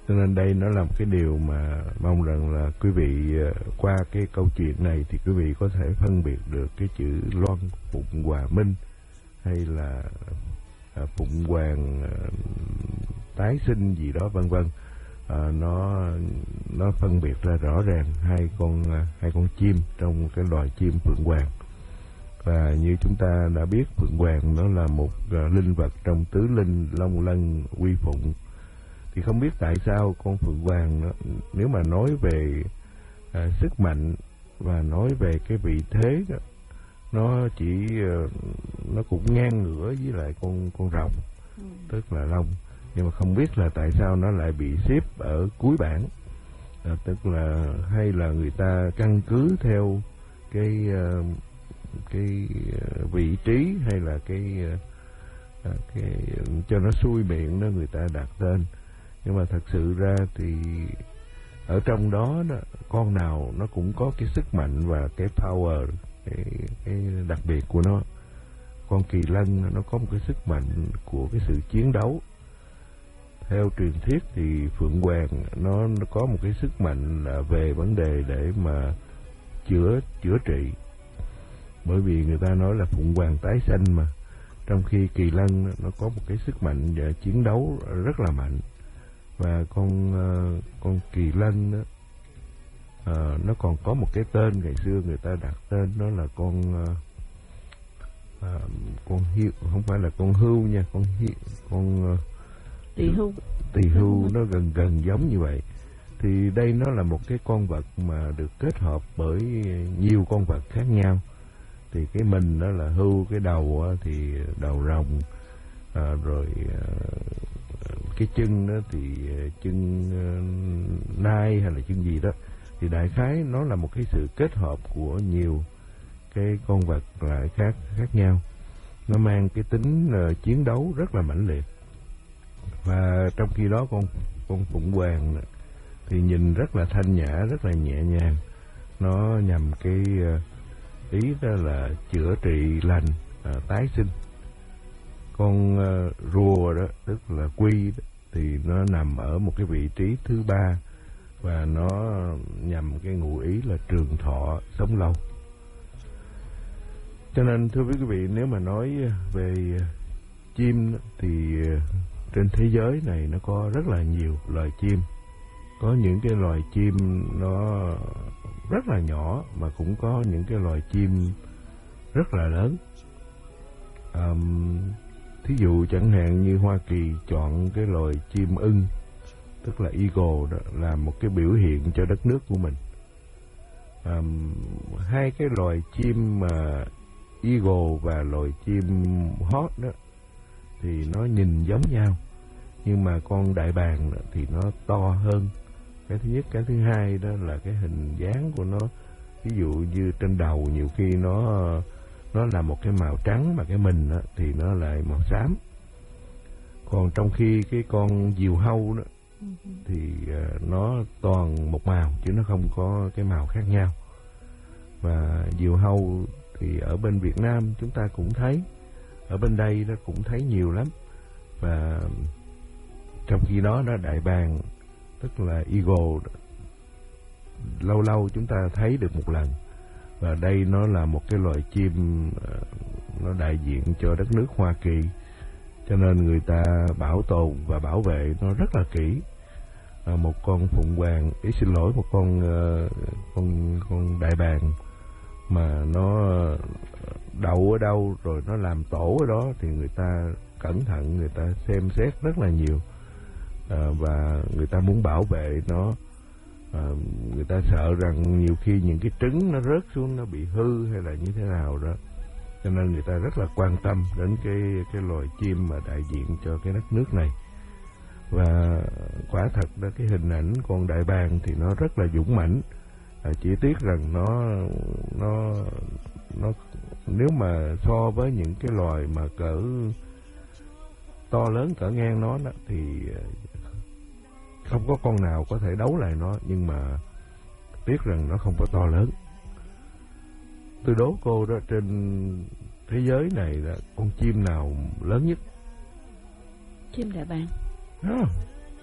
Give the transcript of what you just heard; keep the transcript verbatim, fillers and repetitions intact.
Cho nên đây nó là một cái điều mà mong rằng là quý vị qua cái câu chuyện này thì quý vị có thể phân biệt được cái chữ Loan Phụng Hòa Minh hay là Phụng Hoàng tái sinh gì đó vân vân. À, nó nó phân biệt ra rõ ràng hai con hai con chim trong cái loài chim phượng hoàng. Và như chúng ta đã biết, phượng hoàng nó là một uh, linh vật trong tứ linh long lân quy phụng. Thì không biết tại sao con phượng hoàng nó, nếu mà nói về uh, sức mạnh và nói về cái vị thế đó, nó chỉ uh, nó cũng ngang ngửa với lại con con rồng, ừ. tức là long. Nhưng mà không biết là tại sao nó lại bị xếp ở cuối bảng, à, tức là hay là người ta căn cứ theo cái uh, cái vị trí hay là cái uh, cái cho nó xuôi miệng đó người ta đặt tên. Nhưng mà thật sự ra thì ở trong đó, đó con nào nó cũng có cái sức mạnh và cái power, cái, cái đặc biệt của nó. Con kỳ lân nó có một cái sức mạnh của cái sự chiến đấu. Theo truyền thuyết thì phượng hoàng nó, nó có một cái sức mạnh là về vấn đề để mà chữa chữa trị. Bởi vì người ta nói là phượng hoàng tái sanh mà. Trong khi kỳ lân nó có một cái sức mạnh và chiến đấu rất là mạnh. Và con con kỳ lân đó, à, nó còn có một cái tên ngày xưa người ta đặt tên nó là con à, con hiu, không phải là con hưu nha, con hiu, con tỳ hưu. Tỳ hưu nó gần gần giống như vậy. Thì đây nó là một cái con vật mà được kết hợp bởi nhiều con vật khác nhau. Thì cái mình đó là hưu, cái đầu thì đầu rồng, à, rồi à, cái chân đó thì chân uh, nai hay là chân gì đó. Thì đại khái nó là một cái sự kết hợp của nhiều cái con vật lại khác khác nhau. Nó mang cái tính uh, chiến đấu rất là mãnh liệt. Và trong khi đó con con phụng hoàng thì nhìn rất là thanh nhã, rất là nhẹ nhàng. Nó nhằm cái uh, ý đó là chữa trị lành, uh, tái sinh. Con uh, rùa đó, tức là quy đó, thì nó nằm ở một cái vị trí thứ ba và nó nhằm cái ngụ ý là trường thọ, sống lâu. Cho nên thưa quý vị, nếu mà nói về chim thì trên thế giới này nó có rất là nhiều loài chim. Có những cái loài chim nó rất là nhỏ mà cũng có những cái loài chim rất là lớn. Um, thí dụ chẳng hạn như Hoa Kỳ chọn cái loài chim ưng, tức là eagle đó, là một cái biểu hiện cho đất nước của mình. Um, hai cái loài chim mà eagle và loài chim hót đó thì nó nhìn giống nhau, nhưng mà con đại bàng thì nó to hơn. Cái thứ nhất, cái thứ hai đó là cái hình dáng của nó. Ví dụ như trên đầu nhiều khi nó nó là một cái màu trắng, mà cái mình đó, thì nó lại màu xám. Còn trong khi cái con diều hâu đó thì uh, nó toàn một màu chứ nó không có cái màu khác nhau. Và diều hâu thì ở bên Việt Nam chúng ta cũng thấy, ở bên đây nó cũng thấy nhiều lắm. Và trong khi đó đó đại bàng, tức là eagle, lâu lâu chúng ta thấy được một lần. Và đây nó là một cái loài chim nó đại diện cho đất nước Hoa Kỳ, cho nên người ta bảo tồn và bảo vệ nó rất là kỹ. À, một con phụng hoàng, ý xin lỗi, một con con con đại bàng mà nó đậu ở đâu rồi nó làm tổ ở đó thì người ta cẩn thận, người ta xem xét rất là nhiều. À, và người ta muốn bảo vệ nó. À, người ta sợ rằng nhiều khi những cái trứng nó rớt xuống nó bị hư hay là như thế nào đó, cho nên người ta rất là quan tâm đến cái cái loài chim mà đại diện cho cái đất nước này. Và quả thật đó, cái hình ảnh con đại bàng thì nó rất là dũng mãnh. À, chỉ tiếc rằng nó nó nó nếu mà so với những cái loài mà cỡ to lớn cỡ ngang nó đó, thì không có con nào có thể đấu lại nó. Nhưng mà tiếc rằng nó không có to lớn. Tôi đố cô đó, trên thế giới này là con chim nào lớn nhất? Chim đại bàng. À,